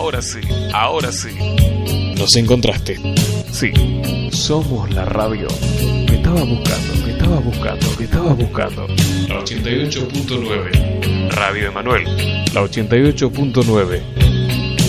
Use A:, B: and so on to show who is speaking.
A: Ahora sí, ahora sí.
B: Nos encontraste.
A: Sí, somos la radio. Me estaba buscando.
B: La 88.9.
A: Radio Emanuel.
B: La 88.9.